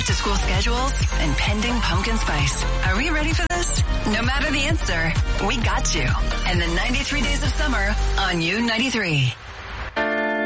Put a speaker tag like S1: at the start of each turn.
S1: back-to-school schedules, and pending pumpkin spice. Are we ready for this? No matter the answer, we got you. And the 93 Days of Summer on U93.